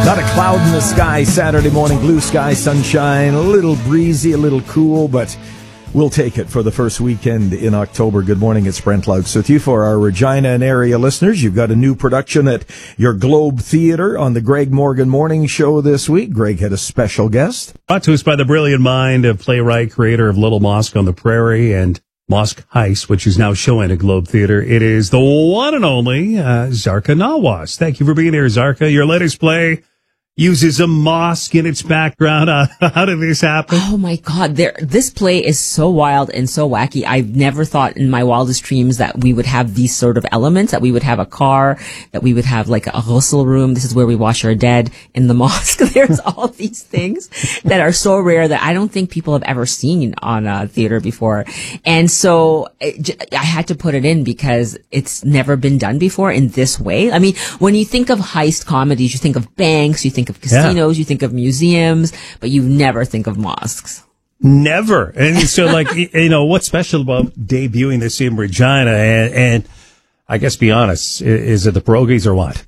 Not a cloud in the sky Saturday morning, blue sky, sunshine, a little breezy, a little cool, but we'll take it for the first weekend in October. Good morning, it's Brent Laux with you. For our Regina and area listeners, you've got a new production at your Globe Theatre on the Greg Morgan Morning Show this week. Greg had a special guest. Brought to us by the brilliant mind of playwright, creator of Little Mosque on the Prairie and Mosque Heist, which is now showing at Globe Theatre. It is the one and only Zarka Nawaz. Thank you for being here, Zarka. Your latest play uses a mosque in its background. How did this happen? Oh my God. This play is so wild and so wacky. I've never thought in my wildest dreams that we would have these sort of elements, that we would have a car, that we would have like a ghusl room. This is where we wash our dead in the mosque. There's all these things that are so rare that I don't think people have ever seen on theater before. And so I had to put it in because it's never been done before in this way. I mean, when you think of heist comedies, you think of banks, you think of casinos, you think of museums, but you never think of mosques. Never. And so, like, what's special about debuting this in Regina? And I guess, be honest, is it the pierogies or what?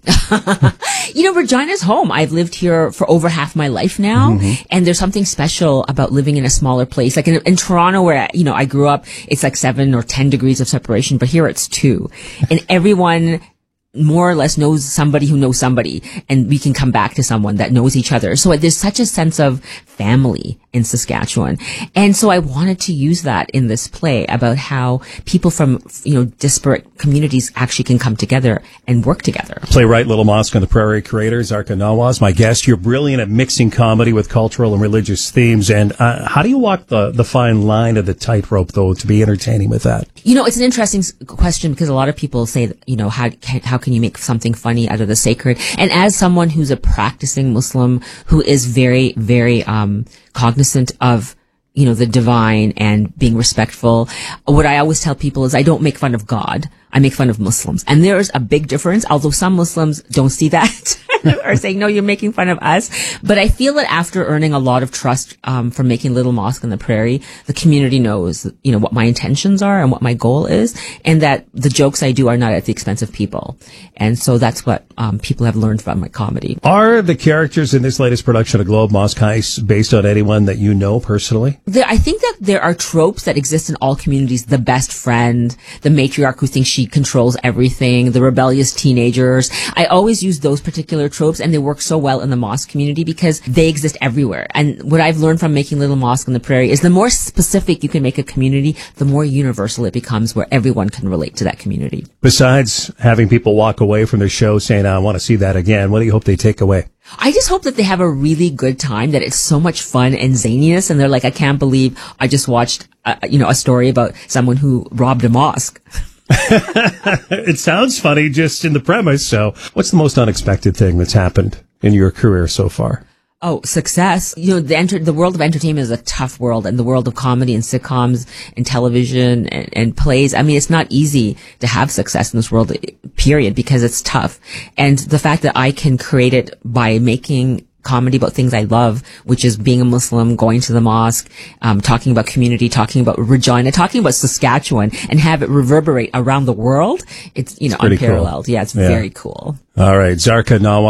Regina's home. I've lived here for over half my life now. And there's something special about living in a smaller place. Like in Toronto where, I grew up, it's like 7 or 10 degrees of separation, but here it's 2. And everyone more or less knows somebody who knows somebody, and we can come back to someone that knows each other. So there's such a sense of family in Saskatchewan. And so I wanted to use that in this play about how people from, disparate communities actually can come together and work together. Playwright, Little Mosque on the Prairie creator, Zarka Nawaz, my guest. You're brilliant at mixing comedy with cultural and religious themes. And how do you walk the fine line of the tightrope, though, to be entertaining with that? It's an interesting question because a lot of people say, how can you make something funny out of the sacred? And as someone who's a practicing Muslim who is very, very cognizant of the divine and being respectful, what I always tell people is I don't make fun of God. I make fun of Muslims. And there's a big difference, although some Muslims don't see that or saying, no, you're making fun of us. But I feel that after earning a lot of trust from making Little Mosque on the Prairie, the community knows, what my intentions are and what my goal is, and that the jokes I do are not at the expense of people. And so that's what people have learned from my comedy. Are the characters in this latest production of Globe Mosque Heist based on anyone that you know personally? I think that there are tropes that exist in all communities. The best friend, the matriarch who thinks she controls everything, the rebellious teenagers. I always use those particular tropes, and they work so well in the mosque community because they exist everywhere. And what I've learned from making Little Mosque on the Prairie is the more specific you can make a community, the more universal it becomes, where everyone can relate to that community. Besides having people walk away from the show saying, I want to see that again, what do you hope they take away? I just hope that they have a really good time, that it's so much fun and zaniness, and they're like, I can't believe I just watched, a story about someone who robbed a mosque. It sounds funny just in the premise. So what's the most unexpected thing that's happened in your career so far? Oh, success. The world of entertainment is a tough world, and the world of comedy and sitcoms and television and plays. I mean, it's not easy to have success in this world, period, because it's tough. And the fact that I can create it by making comedy about things I love, which is being a Muslim, going to the mosque, talking about community, talking about Regina, talking about Saskatchewan, and have it reverberate around the world. It's, unparalleled. Cool. Yeah, it's very cool. All right. Zarka Nawaz.